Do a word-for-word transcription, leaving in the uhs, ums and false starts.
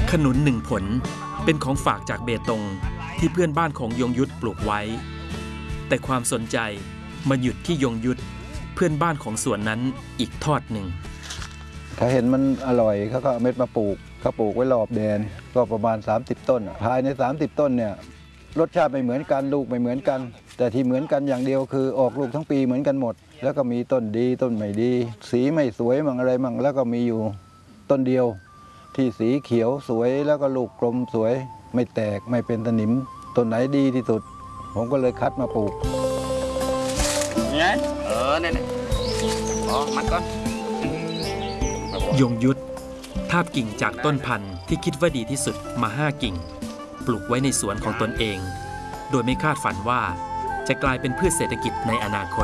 ขนุนหนึ่งผลเป็นของฝากจากเบตงที่เพื่อนบ้านของยงยุทธปลูกไว้แต่ความสนใจมาหยุดที่ยงยุทธเพื่อนบ้านของสวนนั้นอีกทอดหนึ่งเขาเห็นมันอร่อยเขาก็เอาเม็ดมาปลูกเขาปลูกไว้รอบแดนก็ประมาณสามสิบต้นภายในสามสิบต้นเนี่ยรสชาติไม่เหมือนกันลูกไม่เหมือนกันแต่ที่เหมือนกันอย่างเดียวคือออกลูกทั้งปีเหมือนกันหมดแล้วก็มีต้นดีต้นไม่ดีสีไม่สวยมั่งอะไรมั่งแล้วก็มีอยู่ต้นเดียวที่สีเขียวสวยแล้วก็ลูกกลมสวยไม่แตกไม่เป็นสนิมต้นไหนดีที่สุดผมก็เลยคัดมาปลูกไงเออเนี่ยอ๋อมัดก่อนยงยุทธทาบกิ่งจากต้นพันธุ์ที่คิดว่าดีที่สุดมาห้ากิ่งปลูกไว้ในสวนของตนเองโดยไม่คาดฝันว่าจะกลายเป็นพืชเศรษฐกิจในอนาคต